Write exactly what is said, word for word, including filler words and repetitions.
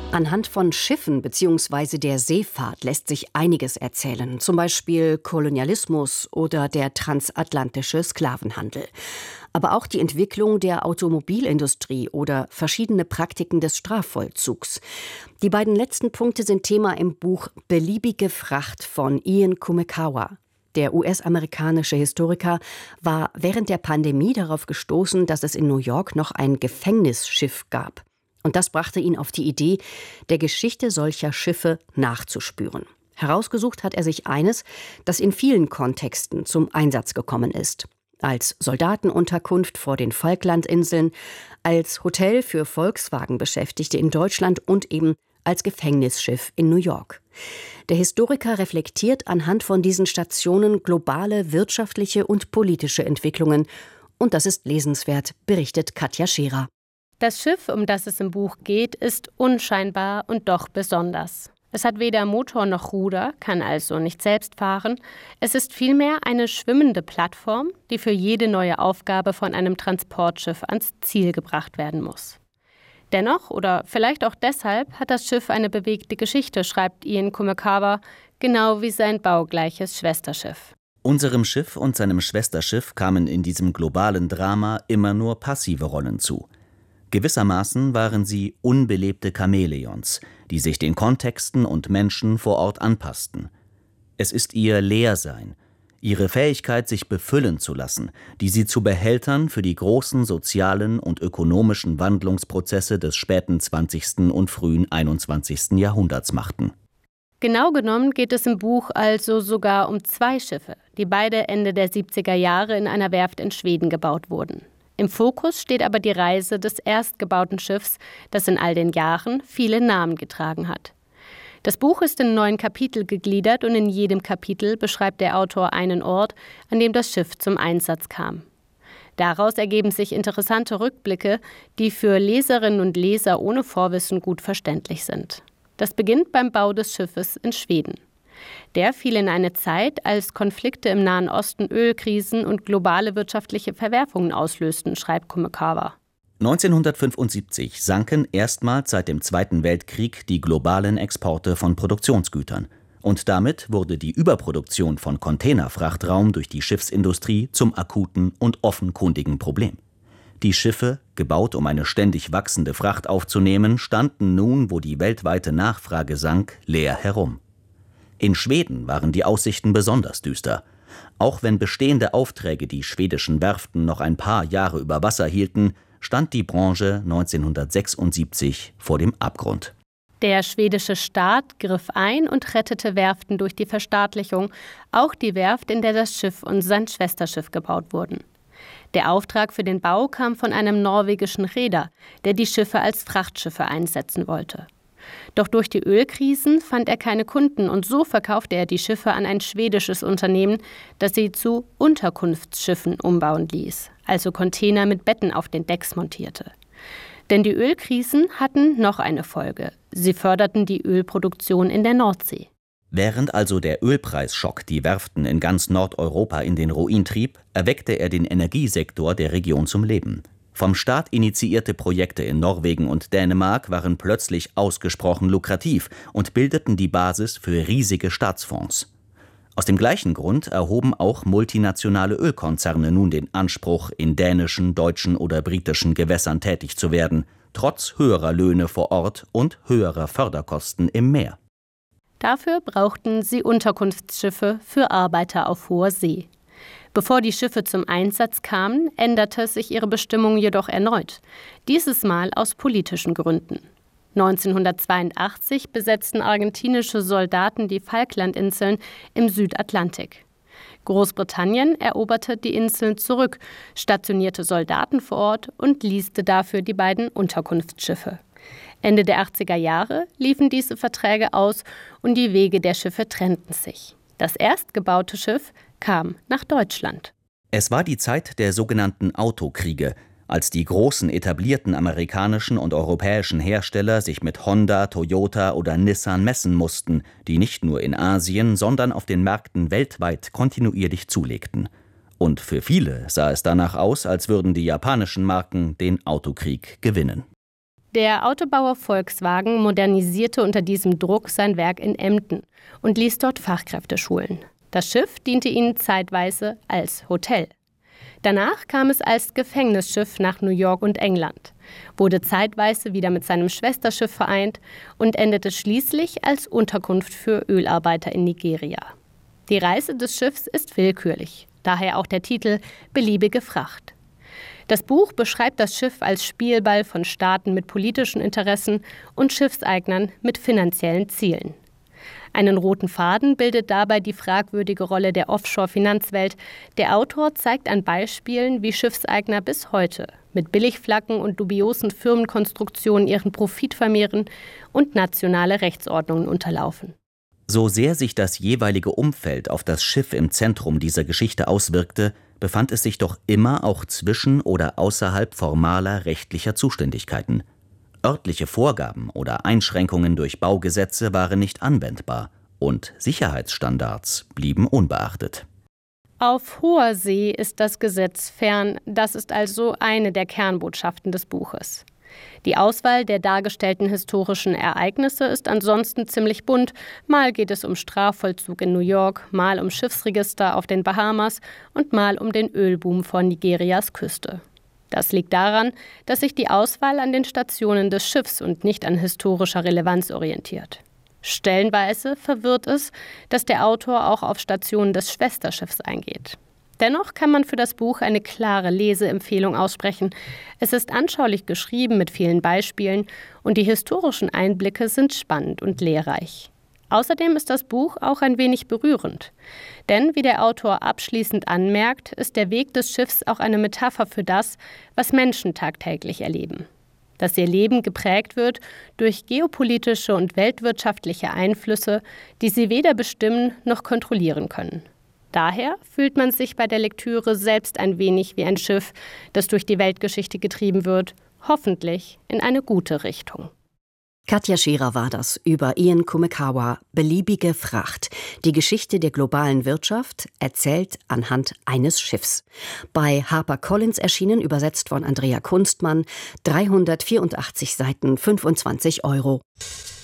Anhand von Schiffen bzw. der Seefahrt lässt sich einiges erzählen, zum Beispiel Kolonialismus oder der transatlantische Sklavenhandel. Aber auch die Entwicklung der Automobilindustrie oder verschiedene Praktiken des Strafvollzugs. Die beiden letzten Punkte sind Thema im Buch Beliebige Fracht von Ian Kumekawa. Der U S-amerikanische Historiker war während der Pandemie darauf gestoßen, dass es in New York noch ein Gefängnisschiff gab. Und das brachte ihn auf die Idee, der Geschichte solcher Schiffe nachzuspüren. Herausgesucht hat er sich eines, das in vielen Kontexten zum Einsatz gekommen ist. Als Soldatenunterkunft vor den Falklandinseln, als Hotel für Volkswagen-Beschäftigte in Deutschland und eben als Gefängnisschiff in New York. Der Historiker reflektiert anhand von diesen Stationen globale wirtschaftliche und politische Entwicklungen. Und das ist lesenswert, berichtet Katja Scherer. Das Schiff, um das es im Buch geht, ist unscheinbar und doch besonders. Es hat weder Motor noch Ruder, kann also nicht selbst fahren. Es ist vielmehr eine schwimmende Plattform, die für jede neue Aufgabe von einem Transportschiff ans Ziel gebracht werden muss. Dennoch, oder vielleicht auch deshalb, hat das Schiff eine bewegte Geschichte, schreibt Ian Kumekawa, genau wie sein baugleiches Schwesterschiff. Unserem Schiff und seinem Schwesterschiff kamen in diesem globalen Drama immer nur passive Rollen zu. Gewissermaßen waren sie unbelebte Chamäleons, die sich den Kontexten und Menschen vor Ort anpassten. Es ist ihr Leersein, ihre Fähigkeit, sich befüllen zu lassen, die sie zu Behältern für die großen sozialen und ökonomischen Wandlungsprozesse des späten zwanzigsten und frühen einundzwanzigsten Jahrhunderts machten. Genau genommen geht es im Buch also sogar um zwei Schiffe, die beide Ende der siebziger Jahre in einer Werft in Schweden gebaut wurden. Im Fokus steht aber die Reise des erstgebauten Schiffs, das in all den Jahren viele Namen getragen hat. Das Buch ist in neun Kapitel gegliedert und in jedem Kapitel beschreibt der Autor einen Ort, an dem das Schiff zum Einsatz kam. Daraus ergeben sich interessante Rückblicke, die für Leserinnen und Leser ohne Vorwissen gut verständlich sind. Das beginnt beim Bau des Schiffes in Schweden. Der fiel in eine Zeit, als Konflikte im Nahen Osten Ölkrisen und globale wirtschaftliche Verwerfungen auslösten, schreibt Kumekawa. neunzehnhundertfünfundsiebzig sanken erstmals seit dem Zweiten Weltkrieg die globalen Exporte von Produktionsgütern. Und damit wurde die Überproduktion von Containerfrachtraum durch die Schiffsindustrie zum akuten und offenkundigen Problem. Die Schiffe, gebaut, um eine ständig wachsende Fracht aufzunehmen, standen nun, wo die weltweite Nachfrage sank, leer herum. In Schweden waren die Aussichten besonders düster. Auch wenn bestehende Aufträge die schwedischen Werften noch ein paar Jahre über Wasser hielten, stand die Branche neunzehnhundertsechsundsiebzig vor dem Abgrund. Der schwedische Staat griff ein und rettete Werften durch die Verstaatlichung, auch die Werft, in der das Schiff und sein Schwesterschiff gebaut wurden. Der Auftrag für den Bau kam von einem norwegischen Reeder, der die Schiffe als Frachtschiffe einsetzen wollte. Doch durch die Ölkrisen fand er keine Kunden und so verkaufte er die Schiffe an ein schwedisches Unternehmen, das sie zu Unterkunftsschiffen umbauen ließ, also Container mit Betten auf den Decks montierte. Denn die Ölkrisen hatten noch eine Folge. Sie förderten die Ölproduktion in der Nordsee. Während also der Ölpreisschock die Werften in ganz Nordeuropa in den Ruin trieb, erweckte er den Energiesektor der Region zum Leben. Vom Staat initiierte Projekte in Norwegen und Dänemark waren plötzlich ausgesprochen lukrativ und bildeten die Basis für riesige Staatsfonds. Aus dem gleichen Grund erhoben auch multinationale Ölkonzerne nun den Anspruch, in dänischen, deutschen oder britischen Gewässern tätig zu werden, trotz höherer Löhne vor Ort und höherer Förderkosten im Meer. Dafür brauchten sie Unterkunftsschiffe für Arbeiter auf hoher See. Bevor die Schiffe zum Einsatz kamen, änderte sich ihre Bestimmung jedoch erneut, dieses Mal aus politischen Gründen. neunzehnhundertzweiundachtzig besetzten argentinische Soldaten die Falklandinseln im Südatlantik. Großbritannien eroberte die Inseln zurück, stationierte Soldaten vor Ort und leaste dafür die beiden Unterkunftsschiffe. Ende der achtziger Jahre liefen diese Verträge aus und die Wege der Schiffe trennten sich. Das erstgebaute Schiff kam nach Deutschland. Es war die Zeit der sogenannten Autokriege, als die großen etablierten amerikanischen und europäischen Hersteller sich mit Honda, Toyota oder Nissan messen mussten, die nicht nur in Asien, sondern auf den Märkten weltweit kontinuierlich zulegten. Und für viele sah es danach aus, als würden die japanischen Marken den Autokrieg gewinnen. Der Autobauer Volkswagen modernisierte unter diesem Druck sein Werk in Emden und ließ dort Fachkräfte schulen. Das Schiff diente ihnen zeitweise als Hotel. Danach kam es als Gefängnisschiff nach New York und England, wurde zeitweise wieder mit seinem Schwesterschiff vereint und endete schließlich als Unterkunft für Ölarbeiter in Nigeria. Die Reise des Schiffs ist willkürlich, daher auch der Titel »Beliebige Fracht«. Das Buch beschreibt das Schiff als Spielball von Staaten mit politischen Interessen und Schiffseignern mit finanziellen Zielen. Einen roten Faden bildet dabei die fragwürdige Rolle der Offshore-Finanzwelt. Der Autor zeigt an Beispielen, wie Schiffseigner bis heute mit Billigflaggen und dubiosen Firmenkonstruktionen ihren Profit vermehren und nationale Rechtsordnungen unterlaufen. So sehr sich das jeweilige Umfeld auf das Schiff im Zentrum dieser Geschichte auswirkte, befand es sich doch immer auch zwischen oder außerhalb formaler rechtlicher Zuständigkeiten. Örtliche Vorgaben oder Einschränkungen durch Baugesetze waren nicht anwendbar und Sicherheitsstandards blieben unbeachtet. Auf hoher See ist das Gesetz fern, das ist also eine der Kernbotschaften des Buches. Die Auswahl der dargestellten historischen Ereignisse ist ansonsten ziemlich bunt. Mal geht es um Strafvollzug in New York, mal um Schiffsregister auf den Bahamas und mal um den Ölboom vor Nigerias Küste. Das liegt daran, dass sich die Auswahl an den Stationen des Schiffs und nicht an historischer Relevanz orientiert. Stellenweise verwirrt es, dass der Autor auch auf Stationen des Schwesterschiffs eingeht. Dennoch kann man für das Buch eine klare Leseempfehlung aussprechen. Es ist anschaulich geschrieben mit vielen Beispielen und die historischen Einblicke sind spannend und lehrreich. Außerdem ist das Buch auch ein wenig berührend. Denn, wie der Autor abschließend anmerkt, ist der Weg des Schiffs auch eine Metapher für das, was Menschen tagtäglich erleben. Dass ihr Leben geprägt wird durch geopolitische und weltwirtschaftliche Einflüsse, die sie weder bestimmen noch kontrollieren können. Daher fühlt man sich bei der Lektüre selbst ein wenig wie ein Schiff, das durch die Weltgeschichte getrieben wird, hoffentlich in eine gute Richtung. Katja Scherer war das über Ian Kumekawa, Beliebige Fracht. Die Geschichte der globalen Wirtschaft, erzählt anhand eines Schiffs. Bei HarperCollins erschienen, übersetzt von Andrea Kunstmann, dreihundertvierundachtzig Seiten, fünfundzwanzig Euro.